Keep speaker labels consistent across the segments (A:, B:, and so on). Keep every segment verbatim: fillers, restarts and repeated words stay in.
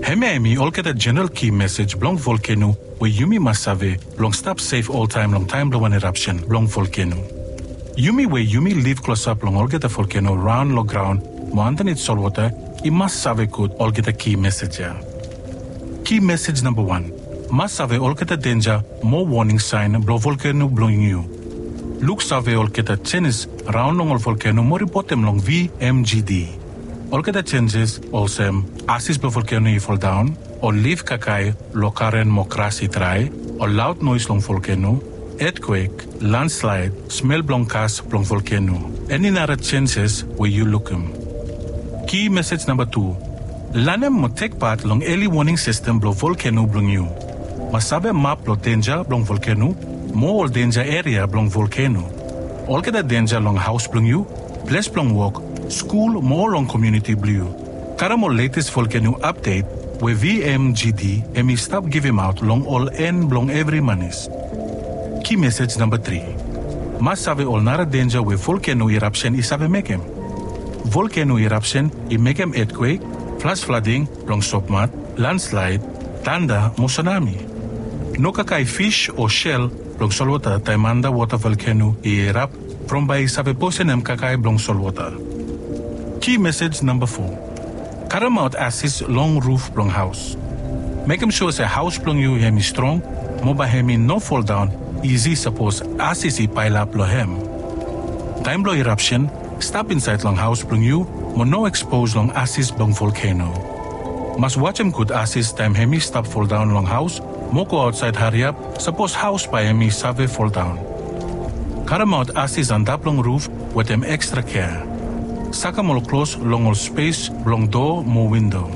A: Hemi all get a general key message blong volcano where Yumi must save blong stop safe all time long time blow an eruption blong volcano. Yumi where Yumi live close up long all get a volcano round low ground mo underneath saltwater I must save could all get a key message here. Key message number one. Must save all get a danger more warning sign blow volcano blowing you. Look save all get a changes round long all volcano more report them long V M G D. All get the changes also assist blow volcano fall down or leave kakai lokaren mokrasi try or loud noise long volcano, earthquake, landslide, smell blong cast blong volcano. Any other changes where you look them. Key message number two. Lanem mo take part long early warning system blow volcano blong you. Masabe map blow danger blong volcano, more danger area blong volcano. All get the danger long house blong you, place blong walk, school more long community blue. Karamo latest volcano update where V M G D and me stop giving out long all end long every manis. Key message number three. Must have all nara danger where volcano eruption is have make him. Volcano eruption I make him earthquake, flash flooding, long submat, landslide, thunder, mo tsunami. No kakai fish or shell long saltwater taimanda water volcano I erupt from by sabe posenem kakai blong saltwater. Key message number four. Caramount assist long roof blong house. Make him sure say house blong you hemi strong, moba hemi no fall down, easy suppose assist I pile up lo hem. Time blow eruption, stop inside long house blong you, mo no expose long assist blong volcano. Must watch him good assist time hemi stop fall down long house, mo go outside hurry up, suppose house by hemi save fall down. Caramount assist on that long roof with them extra care. Saka mo close long all space, long door, more window.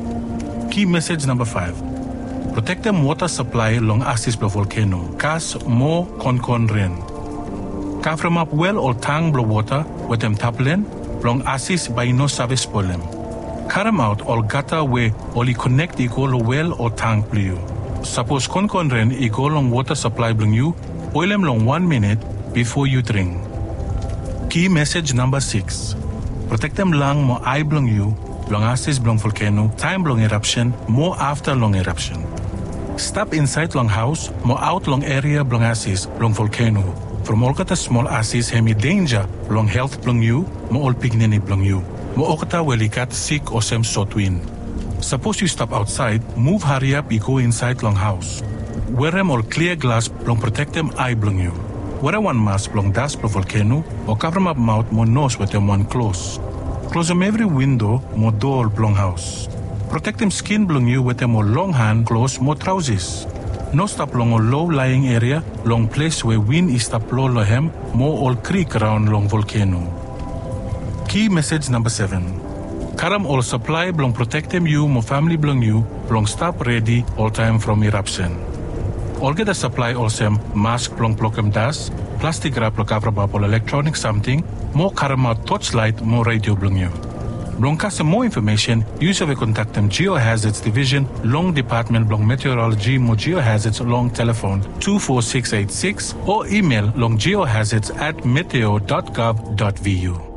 A: Key message number five. Protect them water supply long assist blow volcano. Cast more con con rain. Cover them up well or tang blow water with them taplen, long assist by no service spoil them. Cut them out all gutter where only connect equal well or tank blue. Suppose con con rain equal long water supply bring you, boil them long one minute before you drink. Key message number six. Protect them lang mo eye blong you, blong assist blong volcano, time blong eruption, more after long eruption. Stop inside long house, mo out long area blong assist blong volcano. From all kata small assist hemi danger blong health blong you, mo all pignini blong you. Mo okata welikat sick or sem sotwin. Suppose you stop outside, move hurry up, you go inside long house. Wear them all clear glass blong protect them eye blong you. Wear one mask blong dust blong volcano or cover them up mouth mo nose with them one close. Close them every window mo door blong house. Protect them skin blong you with them more long hand close mo trousers. No stop long or low lying area, long place where wind is stop low lohem, mo all creek around long volcano. Key message number seven. Karam all supply blong protect them you mo family blong you, blong stop ready all time from eruption. All get a supply also mask blong plokem das, plastic wrap lo cover up all electronic something, more karama torchlight, more radio blong you. Blong cast more information, use of a contact them Geohazards Division, Long Department Blong Meteorology, mo Geohazards long telephone two four six eight six or email long geohazards at meteo dot gov dot v u.